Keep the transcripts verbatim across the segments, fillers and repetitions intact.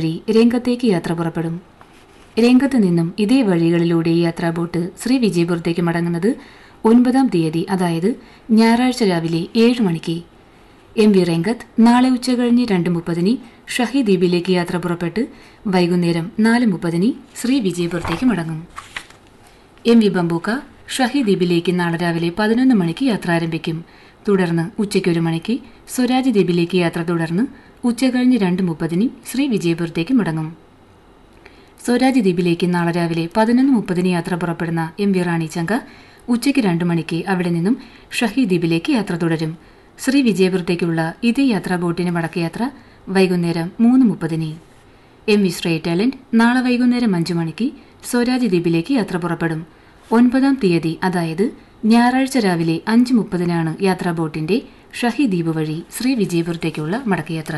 വഴി രംഗത്തേക്ക് യാത്ര പുറപ്പെടും. രംഗത്ത് നിന്നും ഇതേ വഴികളിലൂടെ യാത്രാ ബോട്ട് ശ്രീ വിജയപുരത്തേക്ക് മടങ്ങുന്നത് ഒൻപതാം തീയതി, അതായത് ഞായറാഴ്ച രാവിലെ ഏഴ് മണിക്ക്. എം വി രംഗത്ത് നാളെ ഉച്ചകഴിഞ്ഞ് രണ്ട് മുപ്പതിന് ഷഹി ദ്വീപിലേക്ക് യാത്ര പുറപ്പെട്ട് വൈകുന്നേരം നാല് മുപ്പതിന് ശ്രീ വിജയപുരത്തേക്ക് മടങ്ങും. എം വി ബംബൂക്ക ഷഹി ദ്വീപിലേക്ക് നാളെ രാവിലെ പതിനൊന്ന് മണിക്ക് യാത്ര ആരംഭിക്കും. തുടർന്ന് ഉച്ചയ്ക്ക് ഒരു മണിക്ക് സ്വരാജ് ദ്വീപിലേക്ക് യാത്ര തുടർന്ന് ഉച്ചകഴിഞ്ഞ് രണ്ട് മുപ്പതിന് ശ്രീ വിജയപുരത്തേക്ക് മടങ്ങും. സ്വരാജ് ദ്വീപിലേക്ക് നാളെ രാവിലെ പതിനൊന്ന് മുപ്പതിന് യാത്ര പുറപ്പെടുന്ന എം വി റാണി ചങ്ക ഉച്ചയ്ക്ക് രണ്ട് മണിക്ക് അവിടെ നിന്നും ഷഹി ദ്വീപിലേക്ക് യാത്ര തുടരും. ശ്രീ വിജയപുരത്തേക്കുള്ള ഇതേ യാത്രാ ബോട്ടിന് മടക്കയാത്ര വൈകുന്നേരം മൂന്ന് മുപ്പതിന്. എം വി ശ്രേയ ടാലന്റ് നാളെ വൈകുന്നേരം അഞ്ചു മണിക്ക് സ്വരാജ് ദ്വീപിലേക്ക് യാത്ര പുറപ്പെടും. ഒൻപതാം തീയതി, അതായത് ഞായറാഴ്ച രാവിലെ അഞ്ച് മുപ്പതിനാണ് യാത്രാ ബോട്ടിന്റെ ഷഹി ദ്വീപ് വഴി ശ്രീ വിജയപുരത്തേക്കുള്ള മടക്കയാത്ര.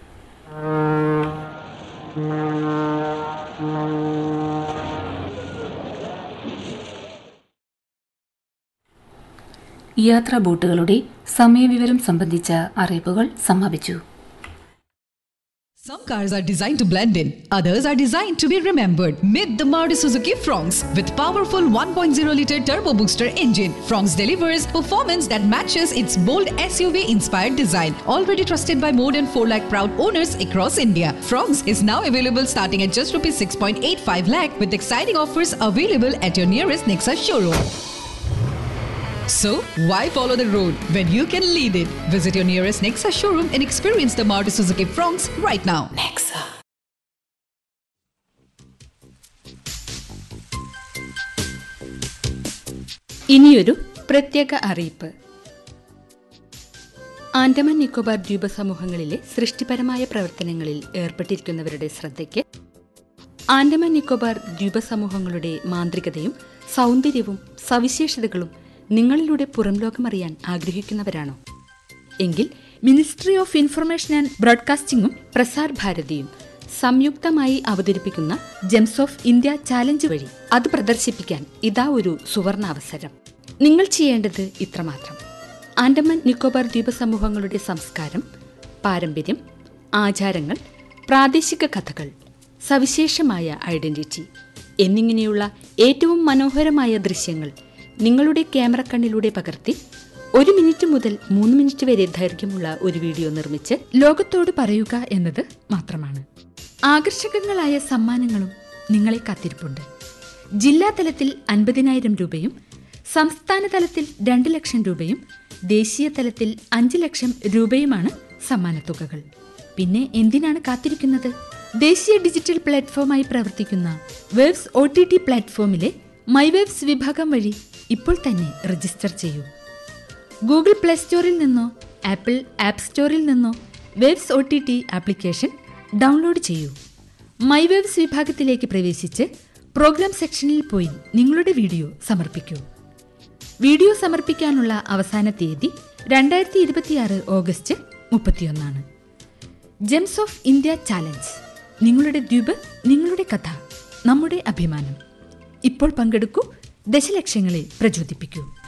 യാത്രാ ബോട്ടുകളുടെ സമയവിവരം സംബന്ധിച്ച അറിയിപ്പുകൾ സമാപിച്ചു. Some cars are designed to blend in, others are designed to be remembered. Meet the Maruti Suzuki Fronx with powerful one point oh liter turbo booster engine. Fronx delivers performance that matches its bold S U V-inspired design. Already trusted by more than four lakh proud owners across India. Fronx is now available starting at just rupees six point eight five lakh with exciting offers available at your nearest Nexa showroom. So, why follow the road when you can lead it? Visit your nearest Nexa showroom and experience the Maruti Suzuki Fronx right now. Nexa. ഇനിയൊരു പ്രത്യേക അറിയിപ്പ്. ആൻഡമാൻ നിക്കോബാർ ദ്വീപ സമൂഹങ്ങളിലെ സൃഷ്ടിപരമായ പ്രവർത്തനങ്ങളിൽ ഏർപ്പെട്ടിരിക്കുന്നവരുടെ ശ്രദ്ധയ്ക്ക്. ആൻഡമാൻ നിക്കോബാർ ദ്വീപ സമൂഹങ്ങളുടെ മാന്ത്രികതയും സൗന്ദര്യവും സവിശേഷതകളും നിങ്ങളിലൂടെ പുറം ലോകമറിയാൻ ആഗ്രഹിക്കുന്നവരാണോ? എങ്കിൽ ministry of information and ബ്രോഡ്കാസ്റ്റിംഗും Prasar ഭാരതിയും സംയുക്തമായി അവതരിപ്പിക്കുന്ന ജെംസ് ഓഫ് ഇന്ത്യ ചാലഞ്ച് വഴി അത് പ്രദർശിപ്പിക്കാൻ ഇതാ ഒരു സുവർണാവസരം. നിങ്ങൾ ചെയ്യേണ്ടത് ഇത്രമാത്രം: ആൻഡമാൻ നിക്കോബാർ ദ്വീപ സമൂഹങ്ങളുടെ സംസ്കാരം, പാരമ്പര്യം, ആചാരങ്ങൾ, പ്രാദേശിക കഥകൾ, സവിശേഷമായ ഐഡന്റിറ്റി എന്നിങ്ങനെയുള്ള ഏറ്റവും മനോഹരമായ ദൃശ്യങ്ങൾ നിങ്ങളുടെ ക്യാമറ കണ്ണിലൂടെ പകർത്തി ഒരു മിനിറ്റ് മുതൽ മൂന്ന് മിനിറ്റ് വരെ ദൈർഘ്യമുള്ള ഒരു വീഡിയോ നിർമ്മിച്ച് ലോകത്തോട് പറയുക എന്നത് മാത്രമാണ്. ആകർഷകങ്ങളായ സമ്മാനങ്ങളും നിങ്ങളെ കാത്തിരിപ്പുണ്ട്. ജില്ലാ തലത്തിൽ അൻപതിനായിരം രൂപയും സംസ്ഥാന തലത്തിൽ രണ്ട് ലക്ഷം രൂപയും ദേശീയ തലത്തിൽ അഞ്ച് ലക്ഷം രൂപയുമാണ് സമ്മാനത്തുകകൾ. പിന്നെ എന്തിനാണ് കാത്തിരിക്കുന്നത്? ദേശീയ ഡിജിറ്റൽ പ്ലാറ്റ്ഫോമായി പ്രവർത്തിക്കുന്ന waves O T T പ്ലാറ്റ്ഫോമിലെ my waves വിഭാഗം വഴി ഇപ്പോൾ തന്നെ രജിസ്റ്റർ ചെയ്യൂ. ഗൂഗിൾ പ്ലേ സ്റ്റോറിൽ നിന്നോ ആപ്പിൾ ആപ്പ് സ്റ്റോറിൽ നിന്നോ waves O T T application download ചെയ്യൂ. മൈ വേവ്സ് വിഭാഗത്തിലേക്ക് പ്രവേശിച്ച് പ്രോഗ്രാം സെക്ഷനിൽ പോയി നിങ്ങളുടെ വീഡിയോ സമർപ്പിക്കൂ. വീഡിയോ സമർപ്പിക്കാനുള്ള അവസാന തീയതി രണ്ടായിരത്തി ഇരുപത്തിയാറ് August മുപ്പത്തിയൊന്നാണ്. Gems of India challenge. നിങ്ങളുടെ ദ്വീപ്, നിങ്ങളുടെ കഥ, നമ്മുടെ അഭിമാനം. ഇപ്പോൾ പങ്കെടുക്കൂ, ദശലക്ഷങ്ങളെ പ്രചോദിപ്പിക്കൂ.